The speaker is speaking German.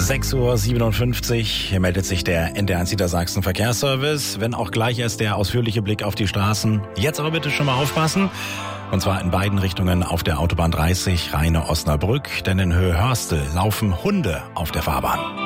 6:57 Uhr. Hier meldet sich der NDR1 Niedersachsen Verkehrsservice. Wenn auch gleich erst der ausführliche Blick auf die Straßen. Jetzt aber bitte schon mal aufpassen. Und zwar in beiden Richtungen auf der Autobahn 30 Rheine-Osnabrück. Denn in Höhe Hörstel laufen Hunde auf der Fahrbahn.